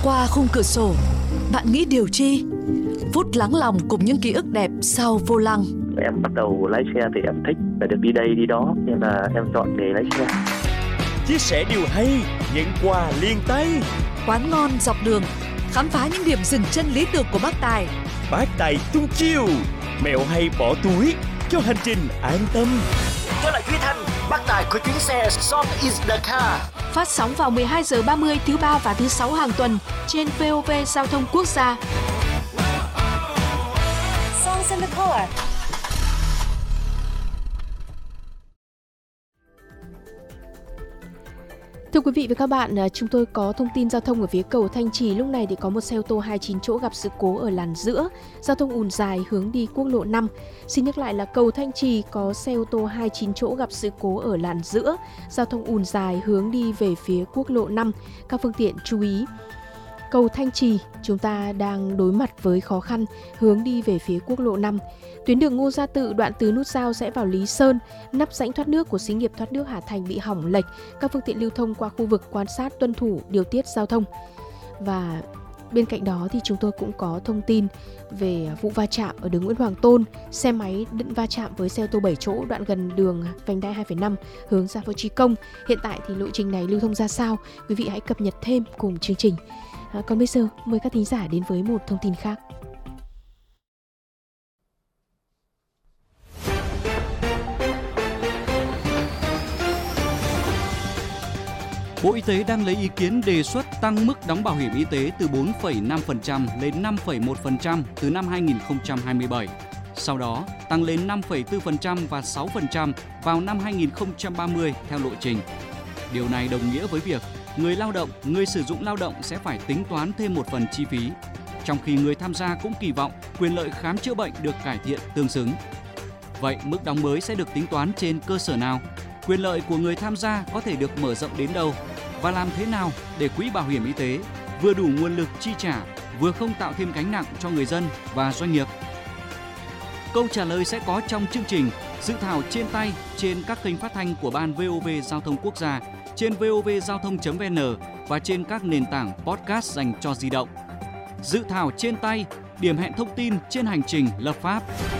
Qua khung cửa sổ, bạn nghĩ điều chi? Phút lắng lòng cùng những ký ức đẹp sau vô lăng. Em bắt đầu lái xe thì em thích phải được đi đây đi đó, nên là em chọn nghề lái xe. Chia sẻ điều hay, nhận quà liền tay. Quán ngon dọc đường, khám phá những điểm dừng chân lý tưởng của bác Tài. Bác Tài tung chiêu, mẹo hay bỏ túi cho hành trình an tâm. Tôi là Duy Thanh, bác Tài của chuyến xe Song is the car. Phát sóng vào 12 giờ 30 thứ ba và thứ sáu hàng tuần trên VOV Giao thông Quốc gia. Songs in the car. Thưa quý vị và các bạn, chúng tôi có thông tin giao thông ở phía cầu Thanh Trì. Lúc này thì có một xe ô tô 29 chỗ gặp sự cố ở làn giữa, giao thông ùn dài hướng đi quốc lộ 5. Xin nhắc lại là cầu Thanh Trì có xe ô tô 29 chỗ gặp sự cố ở làn giữa, giao thông ùn dài hướng đi về phía quốc lộ 5. Các phương tiện chú ý. Cầu Thanh Trì, chúng ta đang đối mặt với khó khăn hướng đi về phía quốc lộ 5. Tuyến đường Ngô Gia Tự đoạn từ nút giao rẽ vào Lý Sơn, nắp rãnh thoát nước của xí nghiệp thoát nước Hà Thành bị hỏng lệch. Các phương tiện lưu thông qua khu vực quan sát tuân thủ điều tiết giao thông. Và bên cạnh đó thì chúng tôi cũng có thông tin về vụ va chạm ở đường Nguyễn Hoàng Tôn. Xe máy va chạm với xe ô tô 7 chỗ đoạn gần đường vành đai 2,5 hướng ra phố Chí Công. Hiện tại thì lộ trình này lưu thông ra sao? Quý vị hãy cập nhật thêm cùng chương trình. Còn bây giờ mời các thính giả đến với một thông tin khác. Bộ Y tế đang lấy ý kiến đề xuất tăng mức đóng bảo hiểm y tế từ 4,5% lên 5,1% từ năm 2027. Sau đó tăng lên 5,4% và 6% vào năm 2030 theo lộ trình. Điều này đồng nghĩa với việc người lao động, người sử dụng lao động sẽ phải tính toán thêm một phần chi phí, trong khi người tham gia cũng kỳ vọng quyền lợi khám chữa bệnh được cải thiện tương xứng. Vậy mức đóng mới sẽ được tính toán trên cơ sở nào? Quyền lợi của người tham gia có thể được mở rộng đến đâu? Và làm thế nào để quỹ bảo hiểm y tế vừa đủ nguồn lực chi trả, vừa không tạo thêm gánh nặng cho người dân và doanh nghiệp? Câu trả lời sẽ có trong chương trình Dự thảo trên tay trên các kênh phát thanh của Ban VOV Giao thông Quốc gia, trên vovgiao thông.vn và trên các nền tảng podcast dành cho di động. Dự thảo trên tay, điểm hẹn thông tin trên hành trình lập pháp.